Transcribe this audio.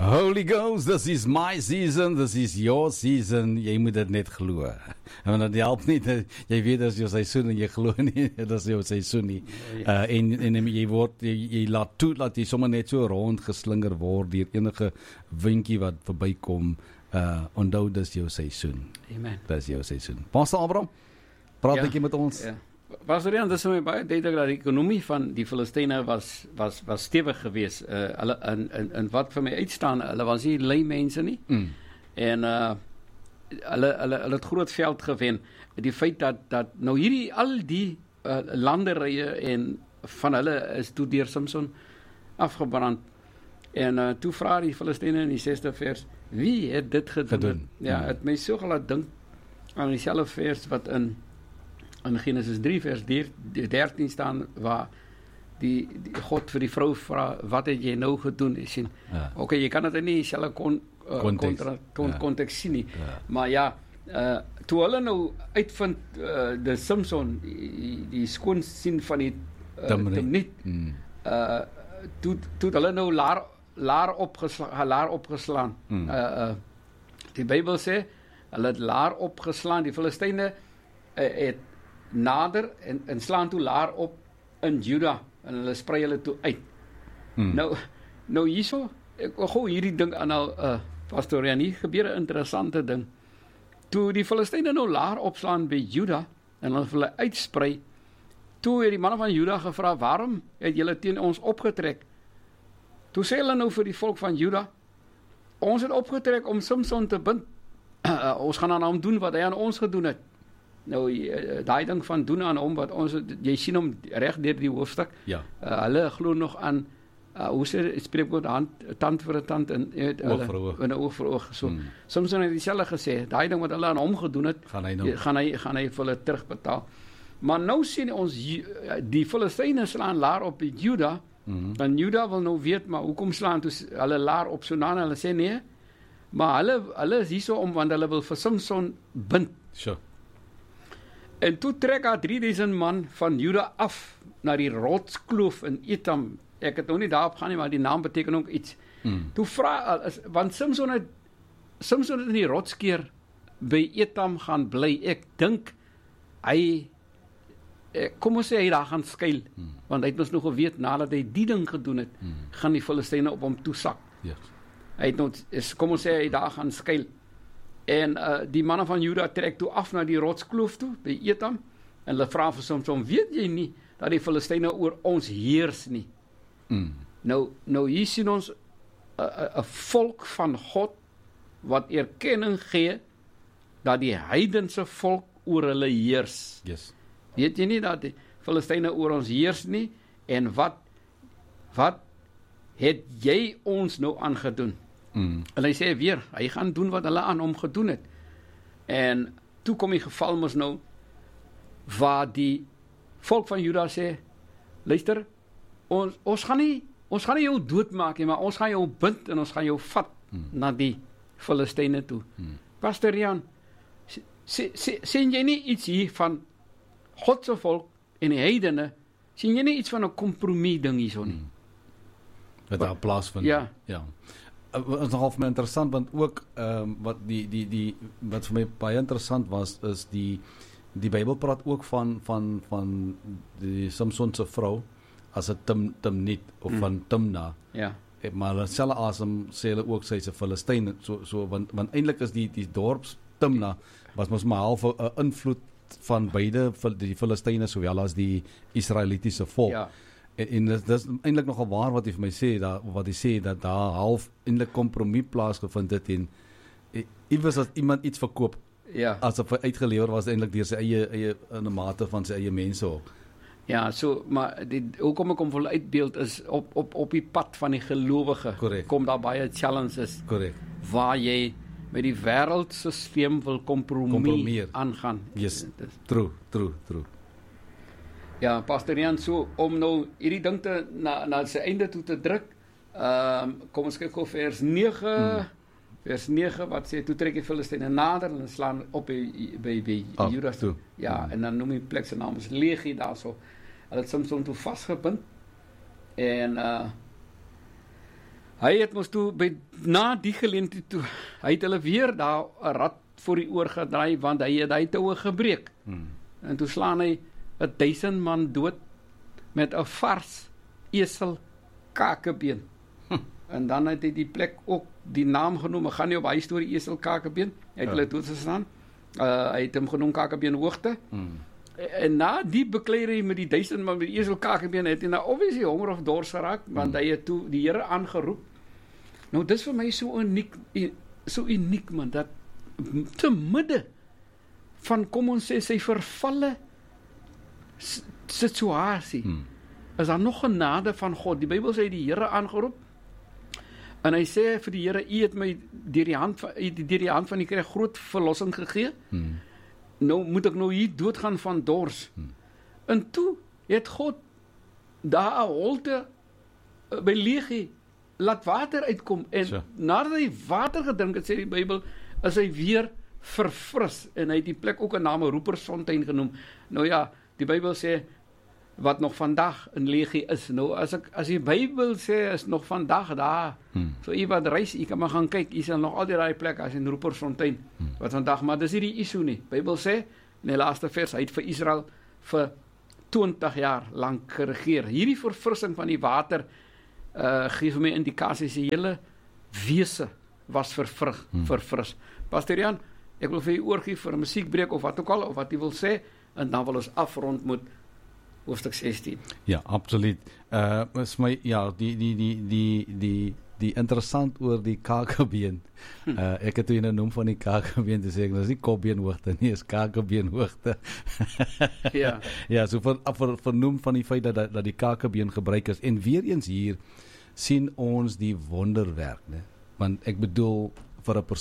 Holy Ghost, this is my season, this is your season. Jy moet dit net glo. Want dit help nie, jy weet as jou seisoen en jy glo nie, dit is jou seisoen nie. En jy laat toe, dat jy sommer net so rond geslinger word deur enige windjie wat verbykom. Onthou, dis jou seisoen. Amen. Dis jou seisoen. Pastor Abraham, praat 'n bietjie met ons. Ja. Pastor Jan, dis vir my baie duidelik dat die ekonomie van die Filistyne was stewig geweest. Hulle in wat vir my uitstaan, hulle was nie lui mense nie. En hulle het groot veld gewen. Die feit dat nou hierdie al die landerye en van hulle is toe deur Samson afgebrand. En toe vra die Filistyne in die 6de vers, wie het dit gedoen? Ja, het my so gelaat dink aan dieselfde vers wat in Genesis 3 vers 13 staan, waar die God vir die vrou vra, wat het jy nou gedoen? Jy sien, okay, jy kan dit nie dieselfde konteks sien nie, maar ja, toe hulle nou uitvind, de Samson, die skoon sien van die Timniet, toe hulle nou laar opgeslaan. Die Bybel sê, hulle het laar opgeslaan, die Filistyne het nader en slaan toe laar op in Juda, en hulle sprei hulle toe uit. Nou hierso, ek gou hierdie ding aan Pastor Jan, hier gebeur 'n interessante ding. Toe die Filistyne nou laar opslaan by Juda, en hulle uitsprei, toe het die manne van Juda gevra, waarom het julle teen ons opgetrek? Toe sê hulle nou vir die volk van Juda, ons het opgetrek om Samson te bind. Ons gaan aan hom doen wat hy aan ons gedoen het. Nou, daai ding van doen aan hom, wat ons, jy sien hom reg deur die hoofstuk, hulle glo nog aan, hoe sê, spreekwoord, tand vir 'n tand, en oog vir oog, so. Samson het dieselfde gesê, daai ding wat hulle aan hom gedoen het, gaan hy vir hulle terugbetaal. Maar nou sien ons, die Filistyne slaan laar op die Juda, en Juda wil nou weet, maar hoekom slaan hulle laar op so na, en hulle sê nee, maar hulle is hierso want hulle wil vir Samson bind. Sure. En toe trek haar 3000 man van Juda af na die rotskloof in Etam. Ek het nou nie daarop gaan nie, maar die naam beteken ook iets. Toe vra, want Samson het in die rotskeer by Etam gaan bly. Ek dink kom ons sê hy daar gaan skuil, want hy het ons nog geweet, nadat hy die ding gedoen het, gaan die Filistyne op hom toesak. Yes. Hy het nog, kom ons sê hy daar gaan skuil. En die manne van Juda trek toe af na die rotskloof toe, by Etam, en hulle vra vir Samson, weet jy nie, dat die Filistyne oor ons heers nie? Nou hier sien ons 'n volk van God, wat erkenning gee, dat die heidense volk oor hulle heers. Yes. Weet jy nie, dat die Filistyne oor ons heers nie, en wat het jy ons nou aangedoen? En hy sê weer, hy gaan doen wat hulle aan hom gedoen het. En toe kom die geval mos nou, waar die volk van Juda sê, luister, ons gaan nie jou doodmaak nie, maar ons gaan jou bind, en ons gaan jou vat na die Filistyne toe. Pastor Jan, sien jy nie iets hier van Godse volk en die heidene, sien jy nie iets van 'n kompromie ding hierso nie? Wat daar plaasvind. Ja. Het is nogal vir my interessant, want ook wat wat vir my baie interessant was, is die Bybel praat ook van die Samson se vrou as 'n Timniet of van Timna. Ja. Maar hulle selfe asem sê hulle ook sy's 'n Filistyn, so want eintlik is die dorps Timna was mos maar half 'n invloed van beide die Filistyne sowel as die Israelitiese volk. Ja. En dit is eintlik nogal waar wat hy vir my sê, dat daar half eintlik kompromie plaasgevind het, en iewers as iemand iets verkoop, asof hy uitgelewer was eintlik deur sy eie in 'n mate van sy eie mense ook. Ja, so, maar hoekom ek hom wil uitbeeld is, op die pad van die gelowige, kom daar baie challenges, waar jy met die wêreldsisteem wil kompromie aangaan. Yes, true. Ja, Pastor Jan, so, om nou hierdie ding na sy einde toe te druk, kom ons kyk op vers 9, wat sê, toe trek die Filistyne nader, en slaan op by Juda toe. Ja, en dan noem die plek sy naam is Legie daarso. Hulle het Samson toe vastgebind, en Hy het mos toe, na die geleentheid toe, hy het hulle weer daar 'n rad voor die oor gedraai, want hy het hy toue gebreek. En toe slaan hy 1000 man dood met 'n vars esel kakebeen. En dan het hy die plek ook die naam genoem, ek gaan nie op hy storie esel kakebeen, hy het hulle doodgeslaan. Hy het hom genoem kakebeen hoogte. En na die bekleierery met die 1000 man met die esel kakebeen, het hy nou obviously honger of dors geraak, want hy het toe die Here aangeroep. Nou dis vir my so uniek man, dat te midde van, kom ons sê, sy vervalle situasie, is daar nog genade van God. Die Bybel sê die Here aangeroep, en hy sê vir die Here, U het my deur die hand van die kruis groot verlossing gegee. Nou moet ek nou hier doodgaan van dors. En toe het God daar 'n holte by Legie laat water uitkom, en nadat hy water gedrink het, sê die Bybel, is hy weer verfris, en hy het die plek ook 'n naam Roepersfontein genoem. Nou ja, die Bybel sê wat nog vandag in Legie is. Nou as die Bybel sê is nog vandag daar, so u wat reis, u kan maar gaan kyk, u sal nog al die plek as in Roepersfontein, wat vandag, maar dis hierdie issue nie. Die Bybel sê in die laaste vers, hy het vir Israel vir 20 jaar lank geregeer. Hierdie verfrissing van die water gee vir my indikasies, die hele wese was verfris. Pastor Jan, ek wil vir u oorgee vir 'n musiekbreek of wat ook al, of wat u wil sê, en dan wil ons afrond met hoofstuk 16. Ja, absoluut. Is my, ja, die interessant oor die kakebeen. Ek het toe noem van die kakebeen te sê, dat is nie kopbeenhoogte nie, is kakebeenhoogte. Ja. Ja, so vernoem van die feit dat die kakebeen gebruik is. En weer eens hier sien ons die wonderwerk, né? Want ek bedoel, vir 'n